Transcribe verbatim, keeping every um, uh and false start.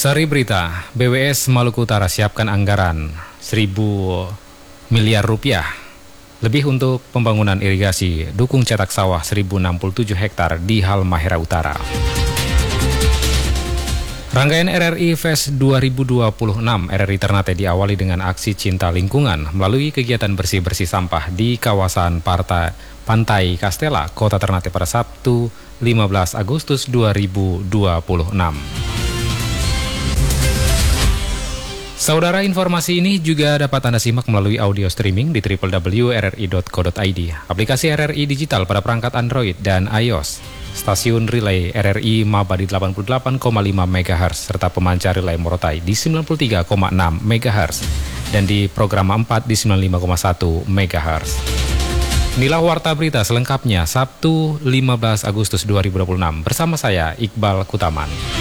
Sari berita, B W S Maluku Utara siapkan anggaran seribu miliar rupiah lebih untuk pembangunan irigasi, dukung cetak sawah seribu enam puluh tujuh hektar di Halmahera Utara. Rangkaian R R I Fest dua ribu dua puluh enam R R I Ternate diawali dengan aksi cinta lingkungan melalui kegiatan bersih-bersih sampah di kawasan Parta, Pantai Kastela, Kota Ternate pada Sabtu lima belas Agustus dua ribu dua puluh enam. Saudara, informasi ini juga dapat Anda simak melalui audio streaming di w w w titik r r i titik co titik i d, aplikasi R R I Digital pada perangkat Android dan iOS, stasiun relay R R I Maba di delapan puluh delapan koma lima megahertz, serta pemancar relay Morotai di sembilan puluh tiga koma enam megahertz, dan di program empat di sembilan puluh lima koma satu megahertz. Inilah Warta Berita selengkapnya Sabtu lima belas Agustus dua ribu dua puluh enam bersama saya Iqbal Kutaman.